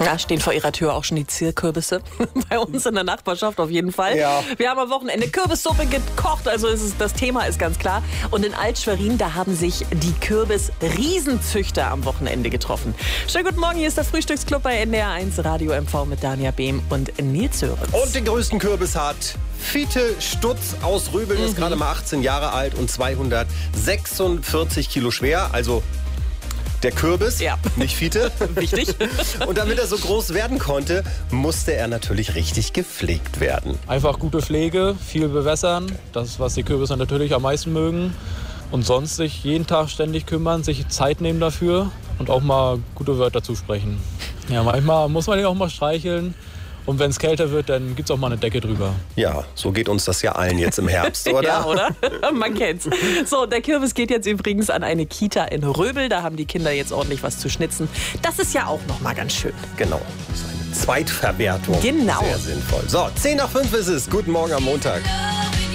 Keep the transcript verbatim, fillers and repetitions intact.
Da stehen vor ihrer Tür auch schon die Zierkürbisse. Bei uns in der Nachbarschaft auf jeden Fall. Ja. Wir haben am Wochenende Kürbissuppe gekocht, also ist es, das Thema ist ganz klar. Und in Alt-Schwerin, da haben sich die Kürbis-Riesenzüchter am Wochenende getroffen. Schönen guten Morgen, hier ist der Frühstücksclub bei N D R eins Radio M V mit Dania Behm und Nils Sörensen. Und den größten Kürbis hat Fiete Stutz aus Röbeln, mhm. ist gerade mal achtzehn Jahre alt und zweihundertsechsundvierzig Kilo schwer, also der Kürbis, ja. nicht Fiete. Wichtig. Und damit er so groß werden konnte, musste er natürlich richtig gepflegt werden. Einfach gute Pflege, viel bewässern, das ist, was die Kürbisse natürlich am meisten mögen. Und sonst sich jeden Tag ständig kümmern, sich Zeit nehmen dafür und auch mal gute Wörter zusprechen. Ja, manchmal muss man den auch mal streicheln. Und wenn es kälter wird, dann gibt es auch mal eine Decke drüber. Ja, so geht uns das ja allen jetzt im Herbst, oder? Ja, oder? Man kennt's. So, der Kürbis geht jetzt übrigens an eine Kita in Röbel. Da haben die Kinder jetzt ordentlich was zu schnitzen. Das ist ja auch noch mal ganz schön. Genau, das ist eine Zweitverwertung. Genau. Sehr sinnvoll. So, zehn nach fünf ist es. Guten Morgen am Montag.